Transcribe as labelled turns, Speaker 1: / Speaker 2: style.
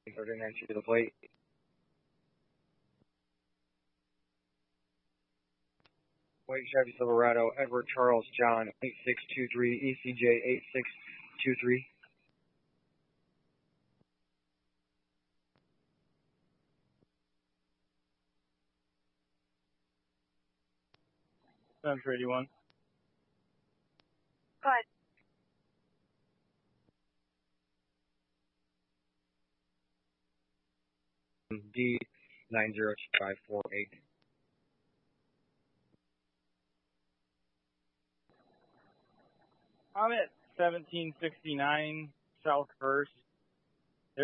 Speaker 1: 39 to the plate. White Chevy Silverado, Edward Charles John, 8623, ECJ 8623.
Speaker 2: Sounds 81.
Speaker 3: Go ahead.
Speaker 1: D90548.
Speaker 2: I'm at 1769 South First,